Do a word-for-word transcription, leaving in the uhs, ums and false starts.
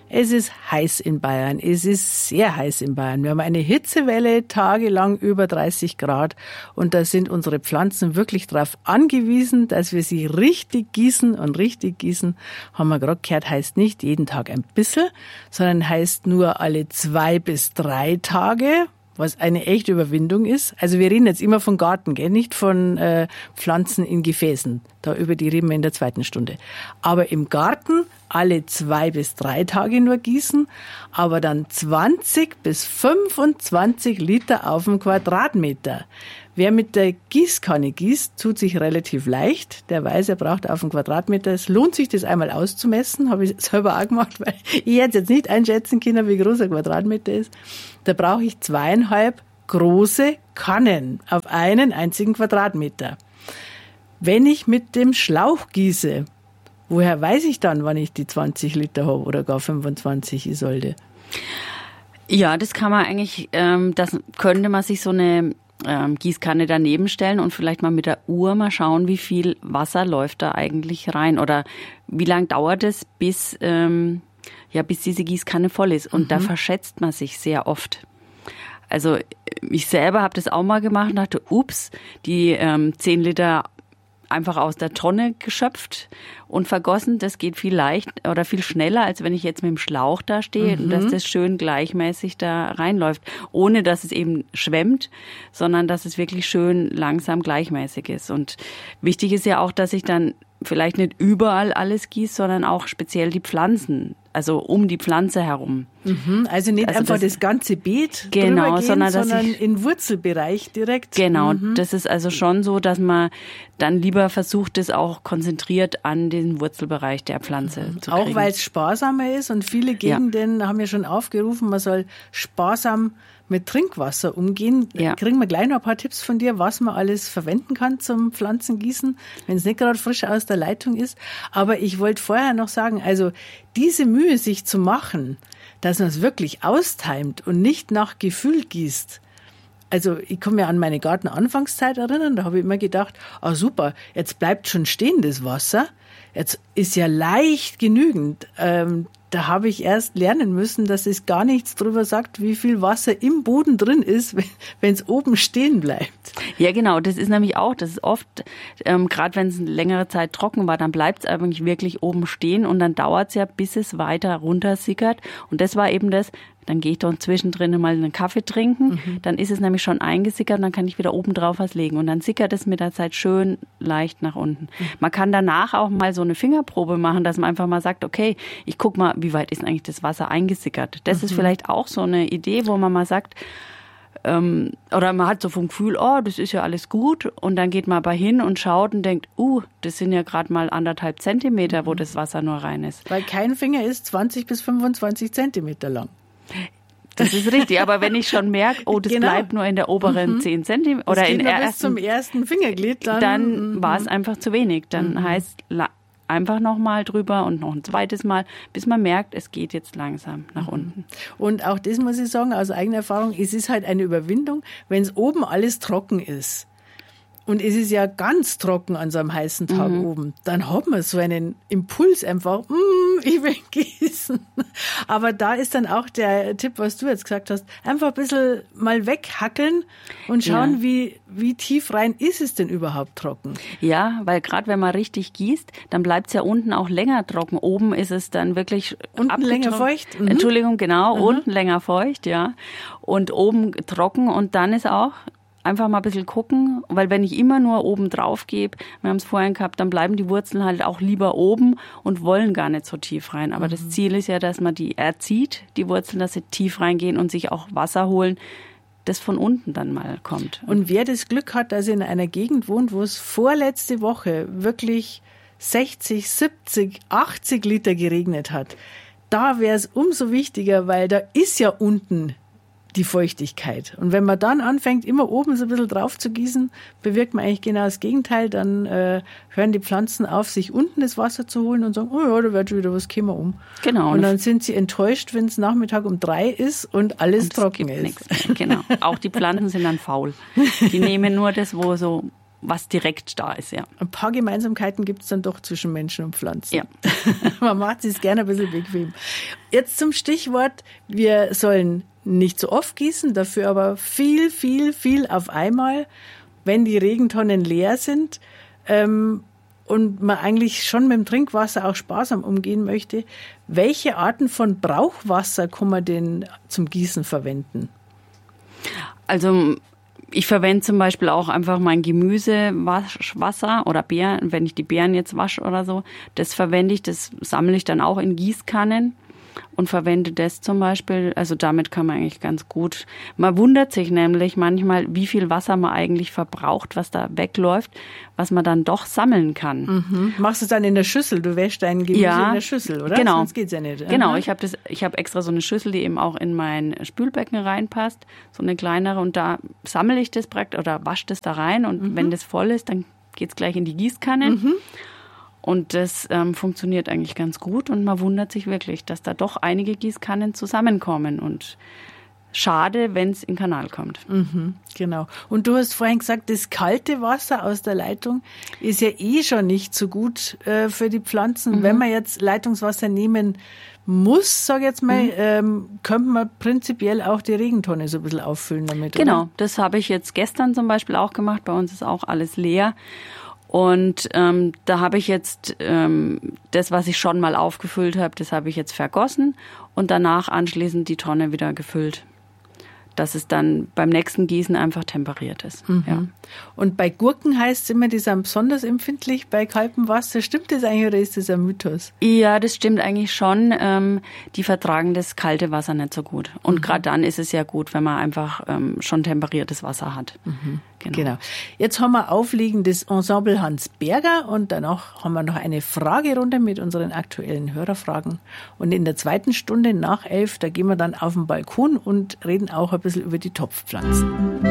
Es ist heiß in Bayern. Es ist sehr heiß in Bayern. Wir haben eine Hitzewelle, tagelang über dreißig Grad. Und da sind unsere Pflanzen wirklich darauf angewiesen, dass wir sie richtig gießen. Und richtig gießen, haben wir gerade gehört, heißt nicht jeden Tag ein bisschen, sondern heißt nur alle zwei bis drei Tage, was eine echte Überwindung ist. Also wir reden jetzt immer von Garten, gell? Nicht von äh, Pflanzen in Gefäßen. Da über die reden wir in der zweiten Stunde. Aber im Garten alle zwei bis drei Tage nur gießen, aber dann zwanzig bis fünfundzwanzig Liter auf den Quadratmeter. Wer mit der Gießkanne gießt, tut sich relativ leicht. Der weiß, er braucht auf den Quadratmeter. Es lohnt sich, das einmal auszumessen. Habe ich selber auch gemacht, weil ich jetzt jetzt nicht einschätzen kann, wie groß ein Quadratmeter ist. Da brauche ich zweieinhalb große Kannen auf einen einzigen Quadratmeter. Wenn ich mit dem Schlauch gieße, woher weiß ich dann, wann ich die zwanzig Liter habe oder gar fünfundzwanzig, Isolde? Ja, das kann man eigentlich, ähm, das könnte man sich so eine ähm, Gießkanne daneben stellen und vielleicht mal mit der Uhr mal schauen, wie viel Wasser läuft da eigentlich rein oder wie lang dauert es, bis, ähm, ja, bis diese Gießkanne voll ist. Und mhm. da verschätzt man sich sehr oft. Also ich selber habe das auch mal gemacht und dachte, ups, die ähm, zehn Liter einfach aus der Tonne geschöpft und vergossen. Das geht viel leicht oder viel schneller, als wenn ich jetzt mit dem Schlauch da stehe mhm. und dass das schön gleichmäßig da reinläuft, ohne dass es eben schwemmt, sondern dass es wirklich schön langsam gleichmäßig ist. Und wichtig ist ja auch, dass ich dann vielleicht nicht überall alles gieße, sondern auch speziell die Pflanzen, also um die Pflanze herum. Mhm, also nicht also einfach das, das ganze Beet genau, drüber gehen, sondern, sondern ich, in Wurzelbereich direkt. Genau, mhm. das ist also schon so, dass man dann lieber versucht, das auch konzentriert an den Wurzelbereich der Pflanze mhm. zu kriegen. Auch weil es sparsamer ist und viele Gegenden ja. haben ja schon aufgerufen, man soll sparsam mit Trinkwasser umgehen. Ja. Kriegen wir gleich noch ein paar Tipps von dir, was man alles verwenden kann zum Pflanzengießen, wenn es nicht gerade frisch aus der Leitung ist. Aber ich wollte vorher noch sagen, also diese Mühe sich zu machen, dass man es wirklich austimt und nicht nach Gefühl gießt. Also ich kann mich an meine Gartenanfangszeit erinnern, da habe ich immer gedacht, ah super, jetzt bleibt schon stehen das Wasser, jetzt ist ja leicht genügend. Ähm, da habe ich erst lernen müssen, dass es gar nichts drüber sagt, wie viel Wasser im Boden drin ist, wenn es oben stehen bleibt. Ja, genau. Das ist nämlich auch, das ist oft, ähm, gerade wenn es eine längere Zeit trocken war, dann bleibt es eigentlich wirklich oben stehen und dann dauert es ja, bis es weiter runtersickert. Und das war eben das, dann gehe ich doch zwischendrin mal einen Kaffee trinken, mhm. dann ist es nämlich schon eingesickert und dann kann ich wieder oben drauf was legen. Und dann sickert es mit der Zeit schön leicht nach unten. Mhm. Man kann danach auch mal so eine Fingerprobe machen, dass man einfach mal sagt, okay, ich guck mal, wie weit ist eigentlich das Wasser eingesickert. Das mhm. ist vielleicht auch so eine Idee, wo man mal sagt, ähm, oder man hat so vom Gefühl, oh, das ist ja alles gut. Und dann geht man aber hin und schaut und denkt, uh, das sind ja gerade mal anderthalb Zentimeter, wo das Wasser nur rein ist. Weil kein Finger ist zwanzig bis fünfundzwanzig Zentimeter lang. Das ist richtig, aber wenn ich schon merke, oh, das genau. bleibt nur in der oberen mhm. zehn Zentimeter oder in der bis zum ersten Fingerglied, dann, dann mhm. war es einfach zu wenig. Dann mhm. heißt einfach nochmal drüber und noch ein zweites Mal, bis man merkt, es geht jetzt langsam nach mhm. unten. Und auch das muss ich sagen, aus eigener Erfahrung, es ist halt eine Überwindung, wenn es oben alles trocken ist. Und es ist ja ganz trocken an so einem heißen Tag mhm. oben. Dann hat man so einen Impuls einfach, mm, ich will gießen. Aber da ist dann auch der Tipp, was du jetzt gesagt hast, einfach ein bisschen mal weghackeln und schauen, ja. wie, wie tief rein ist es denn überhaupt trocken. Ja, weil gerade wenn man richtig gießt, dann bleibt es ja unten auch länger trocken. Oben ist es dann wirklich unten länger feucht. Mhm. Entschuldigung, genau, mhm. unten länger feucht, ja. Und oben trocken und dann ist auch einfach mal ein bisschen gucken, weil wenn ich immer nur oben drauf gebe, wir haben es vorhin gehabt, dann bleiben die Wurzeln halt auch lieber oben und wollen gar nicht so tief rein. Aber mhm. das Ziel ist ja, dass man die erzieht, die Wurzeln, dass sie tief reingehen und sich auch Wasser holen, das von unten dann mal kommt. Und wer das Glück hat, dass er in einer Gegend wohnt, wo es vorletzte Woche wirklich sechzig, siebzig, achtzig Liter geregnet hat, da wäre es umso wichtiger, weil da ist ja unten die Feuchtigkeit. Und wenn man dann anfängt, immer oben so ein bisschen drauf zu gießen, bewirkt man eigentlich genau das Gegenteil. Dann äh, hören die Pflanzen auf, sich unten das Wasser zu holen und sagen, oh ja, da wird schon wieder was kommen um. Genau. Und dann sind sie enttäuscht, wenn es Nachmittag um drei ist und alles und trocken ist. Genau. Auch die Pflanzen sind dann faul. Die nehmen nur das, wo so was direkt da ist, ja. Ein paar Gemeinsamkeiten gibt es dann doch zwischen Menschen und Pflanzen. Ja. Man macht es gerne ein bisschen bequem. Jetzt zum Stichwort, wir sollen nicht so oft gießen, dafür aber viel, viel, viel auf einmal, wenn die Regentonnen leer sind ähm, und man eigentlich schon mit dem Trinkwasser auch sparsam umgehen möchte. Welche Arten von Brauchwasser kann man denn zum Gießen verwenden? Also ich verwende zum Beispiel auch einfach mein Gemüsewasser oder Beeren, wenn ich die Beeren jetzt wasche oder so. Das verwende ich, das sammle ich dann auch in Gießkannen und verwende das zum Beispiel. Also damit kann man eigentlich ganz gut. Man wundert sich nämlich manchmal, wie viel Wasser man eigentlich verbraucht, was da wegläuft, was man dann doch sammeln kann. Mhm. Machst du es dann in der Schüssel? Du wäschst dein Gemüse ja, in der Schüssel, oder? Genau. Sonst geht's ja nicht. Genau, ich habe das, ich habe extra so eine Schüssel, die eben auch in mein Spülbecken reinpasst, so eine kleinere, und da sammle ich das praktisch oder wasche das da rein, und mhm. wenn das voll ist, dann geht's gleich in die Gießkanne. Mhm. Und das ähm, funktioniert eigentlich ganz gut, und man wundert sich wirklich, dass da doch einige Gießkannen zusammenkommen, und schade, wenn es in den Kanal kommt. Mhm, genau. Und du hast vorhin gesagt, das kalte Wasser aus der Leitung ist ja eh schon nicht so gut äh, für die Pflanzen. Mhm. Wenn man jetzt Leitungswasser nehmen muss, sag ich jetzt mal, mhm. ähm, könnte man prinzipiell auch die Regentonne so ein bisschen auffüllen damit, Genau, oder? Das habe ich jetzt gestern zum Beispiel auch gemacht. Bei uns ist auch alles leer. Und ähm, da habe ich jetzt ähm, das, was ich schon mal aufgefüllt habe, das habe ich jetzt vergossen und danach anschließend die Tonne wieder gefüllt, dass es dann beim nächsten Gießen einfach temperiert ist. Mhm. Ja. Und bei Gurken heißt es immer, die sind besonders empfindlich bei kaltem Wasser. Stimmt das eigentlich, oder ist das ein Mythos? Ja, das stimmt eigentlich schon. Ähm, die vertragen das kalte Wasser nicht so gut. Und mhm. gerade dann ist es ja gut, wenn man einfach ähm, schon temperiertes Wasser hat. Mhm. Genau. genau. Jetzt haben wir aufliegendes Ensemble Hans Berger, und danach haben wir noch eine Fragerunde mit unseren aktuellen Hörerfragen. Und in der zweiten Stunde nach elf, da gehen wir dann auf den Balkon und reden auch ein bisschen über die Topfpflanzen.